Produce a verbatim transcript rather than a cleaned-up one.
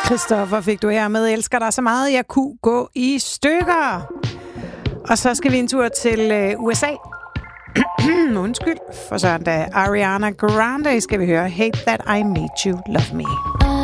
Christoffer fik du her med Elsker dig så meget, jeg kunne gå i stykker. Og så skal vi en tur til øh, U S A. Undskyld, for sådan da Ariana Grande skal vi høre Hate That I Made You Love Me.